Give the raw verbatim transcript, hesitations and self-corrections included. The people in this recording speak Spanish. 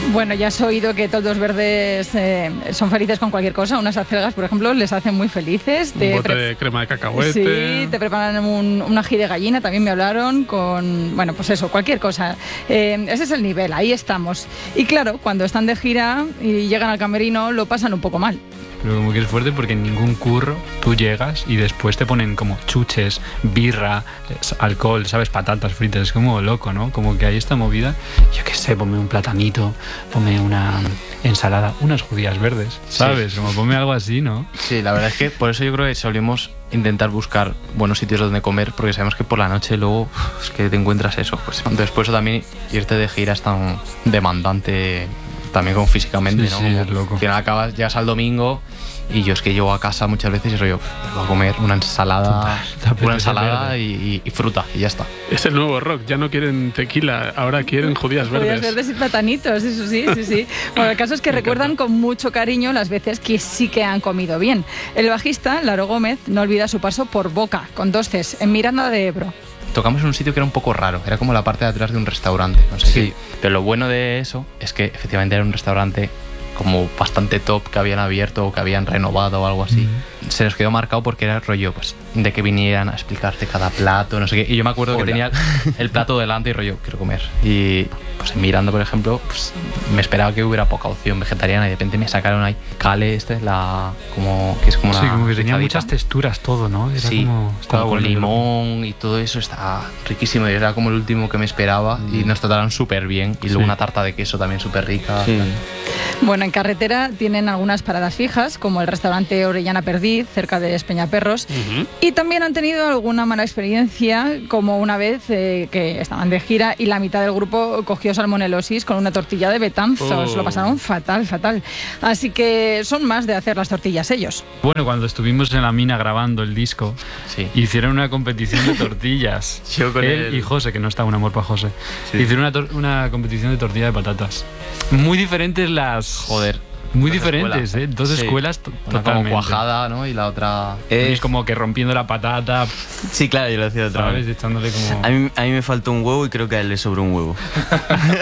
Bueno, ya has oído que todos los verdes eh, son felices con cualquier cosa. Unas acelgas, por ejemplo, les hacen muy felices. Un Te bote pre- de crema de cacahuete. Sí, te preparan un, un ají de gallina, también me hablaron con... Bueno, pues eso, cualquier cosa. Eh, ese es el nivel, ahí estamos. Y claro, cuando están de gira y llegan al camerino, lo pasan un poco mal. Pero como que es fuerte porque en ningún curro tú llegas y después te ponen como chuches, birra, es- alcohol, ¿sabes? Patatas fritas. Es como loco, ¿no? Como que hay esta movida. Yo qué sé, ponme un platanito, ponme una ensalada, unas judías verdes, ¿sabes? Como ponme algo así, ¿no? Sí, la verdad es que por eso yo creo que solemos intentar buscar buenos sitios donde comer, porque sabemos que por la noche luego uf, es que te encuentras eso. Pues después también irte de gira es tan demandante también como físicamente, Sí, ¿no? sí, Como es loco. Al final acabas, llegas al domingo y yo es que llego a casa muchas veces y rollo, voy a comer una ensalada, Te apetece una ensalada verde. y, y- y fruta y ya está. Es el nuevo rock, ya no quieren tequila, ahora quieren judías Judías verdes. verdes y platanitos, eso sí, sí, sí. Bueno, el caso es que recuerdan con mucho cariño las veces que sí que han comido bien. El bajista, Laro Gómez, no olvida su paso por Boca, con dos Cs, en Miranda de Ebro. Tocamos en un sitio que era un poco raro, era como la parte de atrás de un restaurante, no sé Sí. si- Pero lo bueno de eso es que efectivamente era un restaurante como bastante top que habían abierto o que habían renovado o algo así. Se nos quedó marcado porque era rollo, pues, de que vinieran a explicarte cada plato, no sé qué. Y yo me acuerdo Hola. que tenía el plato delante y rollo, quiero comer. Y pues en Miranda, por ejemplo, pues, me esperaba que hubiera poca opción vegetariana y de repente me sacaron ahí cale, este, la, como, que es como una Sí, como que tenía picadita. muchas texturas todo, ¿no? Era Sí, como... estaba como con bueno, yo creo. limón y todo eso está riquísimo. Y era como el último que me esperaba y nos trataron súper bien. Y luego Sí. una tarta de queso también súper rica. Sí. Bueno, en carretera tienen algunas paradas fijas, como el restaurante Orellana Perdiz, cerca de Espeñaperros, Ujú. y también han tenido alguna mala experiencia, como una vez eh, que estaban de gira y la mitad del grupo cogió salmonelosis con una tortilla de Betanzos. Oh. Lo pasaron fatal, fatal. Así que son más de hacer las tortillas ellos. Bueno, cuando estuvimos en la mina grabando el disco, Sí. hicieron una competición de tortillas. Yo con Él él. y José, que no está, un amor para José. Sí. Hicieron una, tor- una competición de tortilla de patatas. Muy diferentes las... Joder. Muy Las diferentes, escuelas. ¿eh? Dos Sí. escuelas to- Una totalmente. como cuajada, ¿no? Y la otra... Y Es- es como que rompiendo la patata, Sí, claro, yo lo hacía otra ¿sabes? vez. Echándole como... A mí, a mí me faltó un huevo y creo que a él le sobró un huevo.